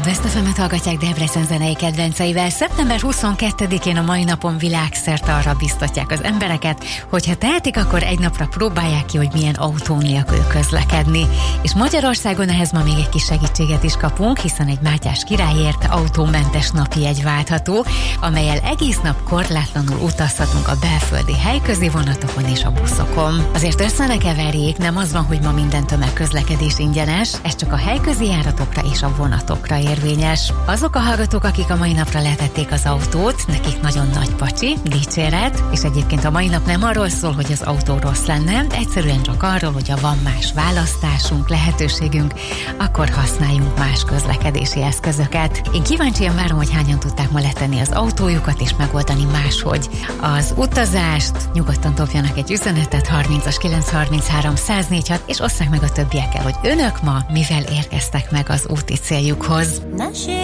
Best FM-et hallgatják Debrecen zenei kedvenceivel. Szeptember 22-én a mai napon világszerte arra biztatják az embereket, hogyha tehetik, akkor egy napra próbálják ki, hogy milyen autó nélkül közlekedni. És Magyarországon ehhez ma még egy kis segítséget is kapunk, hiszen egy Mátyás királyért autómentes napjegy váltható, amellyel egész nap korlátlanul utazhatunk a belföldi helyközi vonatokon és a buszokon. Azért össze ne keverjék, nem az van, hogy ma minden tömegközlekedés ingyenes, ez csak a helyközi járatokra és a vonatokra érvényes. Azok a hallgatók, akik a mai napra letették az autót, nekik nagyon nagy pacsi, dicséret, és egyébként a mai nap nem arról szól, hogy az autó rossz lenne, egyszerűen csak arról, hogy ha van más választásunk, lehetőségünk, akkor használjunk más közlekedési eszközöket. Én kíváncsian várom, hogy hányan tudták ma letenni az autójukat és megoldani máshogy az utazást. Nyugodtan dobjanak egy üzenetet 30-as 933 104-6, és osszák meg a többiekkel, hogy önök ma mivel érkeztek meg az úti céljukhoz.